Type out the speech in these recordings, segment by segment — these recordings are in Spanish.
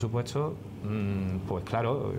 supuesto, pues claro,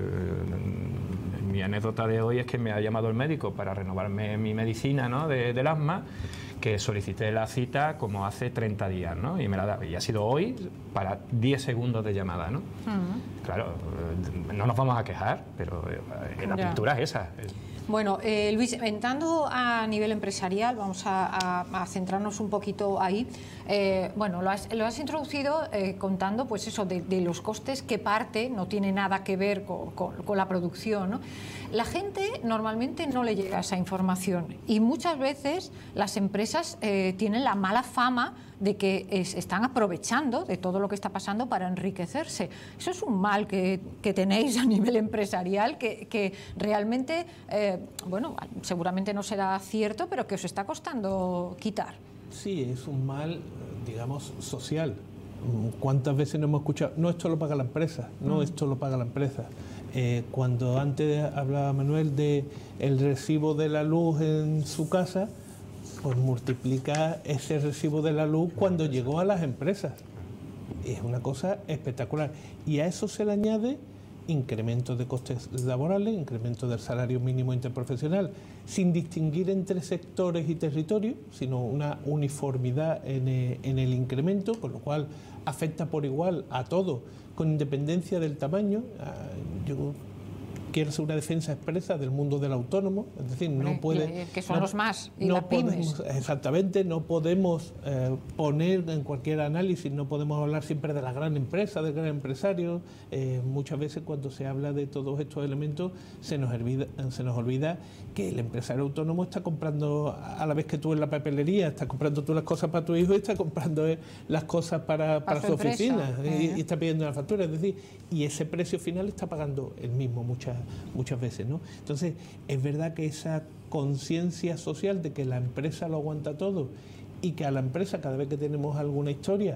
mi anécdota de hoy es que me ha llamado el médico para renovarme mi medicina, ¿no?, del asma, que solicité la cita como hace 30 días, ¿no?, y me la da, y ha sido hoy para 10 segundos de llamada, ¿no? Claro, no nos vamos a quejar, pero la pintura es esa. Bueno, Luis, entrando a nivel empresarial, vamos a centrarnos un poquito ahí. Bueno, lo has introducido contando, pues eso, de los costes, que parte no tiene nada que ver con la producción, ¿no? La gente normalmente no le llega esa información y muchas veces las empresas tienen la mala fama de que están aprovechando de todo lo que está pasando para enriquecerse. Eso es un mal que tenéis a nivel empresarial que realmente, bueno, seguramente no será cierto, pero que os está costando quitar. Sí, es un mal, digamos, social. ¿Cuántas veces no hemos escuchado? No, esto lo paga la empresa, no, esto lo paga la empresa. Cuando antes hablaba Manuel de el recibo de la luz en su casa, pues multiplica ese recibo de la luz cuando llegó a las empresas. Es una cosa espectacular. Y a eso se le añade incremento de costes laborales, incremento del salario mínimo interprofesional, sin distinguir entre sectores y territorios, sino una uniformidad en el incremento, con lo cual afecta por igual a todos, con independencia del tamaño. Yo quiero hacer una defensa expresa del mundo del autónomo, es decir, no puede... Que son los más, y no las pymes. Exactamente, no podemos poner en cualquier análisis, no podemos hablar siempre de la gran empresa, del gran empresario. Muchas veces cuando se habla de todos estos elementos se nos olvida que el empresario autónomo está comprando, a la vez que tú en la papelería, estás comprando tú las cosas para tu hijo y está comprando las cosas para su oficina, y está pidiendo la factura, es decir, y ese precio final está pagando el mismo muchas veces, ¿no? Entonces, es verdad que esa conciencia social de que la empresa lo aguanta todo y que a la empresa, cada vez que tenemos alguna historia,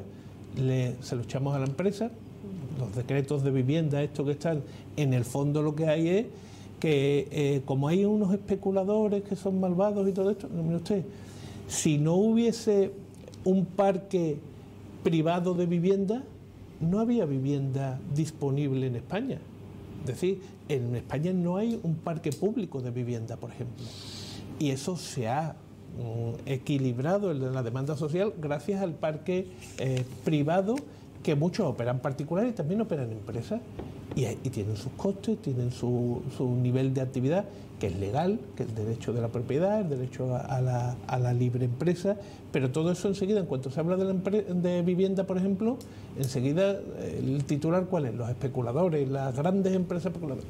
se lo echamos a la empresa. Los decretos de vivienda, estos que están, en el fondo lo que hay es que, como hay unos especuladores que son malvados y todo esto, no, mire usted, si no hubiese un parque privado de vivienda, no había vivienda disponible en España. Es decir, en España no hay un parque público de vivienda, por ejemplo. Y eso se ha equilibrado en la demanda social gracias al parque privado, que muchos operan particulares y también operan empresas. Y tienen sus costes, tienen su nivel de actividad, que es legal, que es el derecho de la propiedad, el derecho a la libre empresa, pero todo eso enseguida, en cuanto se habla de vivienda, por ejemplo, enseguida el titular, ¿cuál es? Los especuladores, las grandes empresas especuladoras.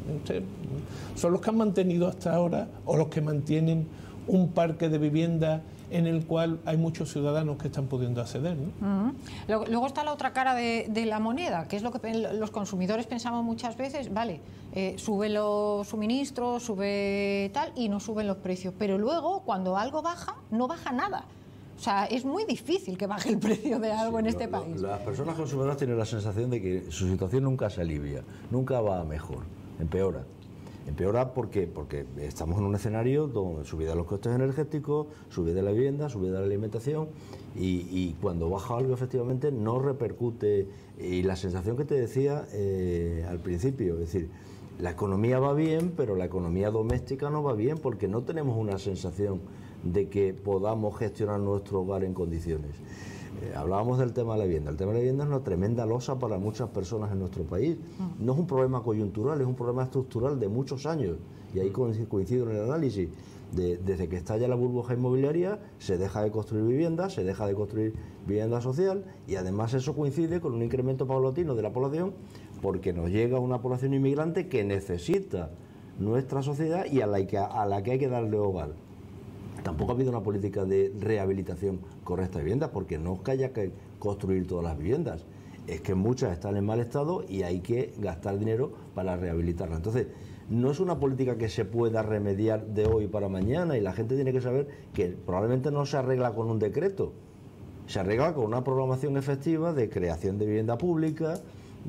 Son los que han mantenido hasta ahora, o los que mantienen un parque de vivienda en el cual hay muchos ciudadanos que están pudiendo acceder, ¿no? Luego está la otra cara de la moneda, que es lo que los consumidores pensamos muchas veces, vale, suben los suministros, sube tal, y no suben los precios, pero luego cuando algo baja, no baja nada. O sea, es muy difícil que baje el precio de algo en este país. Las personas consumidoras tienen la sensación de que su situación nunca se alivia, nunca va a mejor, empeora. Empeora porque estamos en un escenario donde subida de los costes energéticos, subida de la vivienda, subida de la alimentación, y cuando baja algo efectivamente no repercute. Y la sensación que te decía al principio, es decir, la economía va bien, pero la economía doméstica no va bien porque no tenemos una sensación de que podamos gestionar nuestro hogar en condiciones. Hablábamos del tema de la vivienda. El tema de la vivienda es una tremenda losa para muchas personas en nuestro país. No es un problema coyuntural, es un problema estructural de muchos años. Y ahí coincido en el análisis. Desde que estalla la burbuja inmobiliaria, se deja de construir viviendas, se deja de construir vivienda social, y además eso coincide con un incremento paulatino de la población, porque nos llega una población inmigrante que necesita nuestra sociedad y a la que hay que darle hogar. Tampoco ha habido una política de rehabilitación correcta de viviendas, porque no es que haya que construir todas las viviendas, es que muchas están en mal estado y hay que gastar dinero para rehabilitarlas. Entonces, no es una política que se pueda remediar de hoy para mañana, y la gente tiene que saber que probablemente no se arregla con un decreto, se arregla con una programación efectiva de creación de vivienda pública,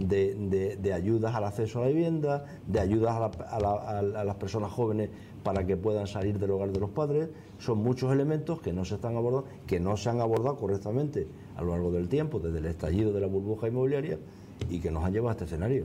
de ayudas al acceso a la vivienda, de ayudas a las personas jóvenes para que puedan salir del hogar de los padres. Son muchos elementos que no se están abordando, que no se han abordado correctamente a lo largo del tiempo, desde el estallido de la burbuja inmobiliaria, y que nos han llevado a este escenario.